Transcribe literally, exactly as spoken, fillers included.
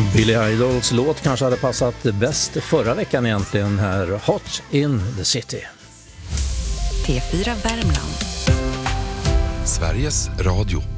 Billy Idols låt kanske hade passat bäst förra veckan egentligen här, Hot in the City. P fyra Värmland. Sveriges Radio.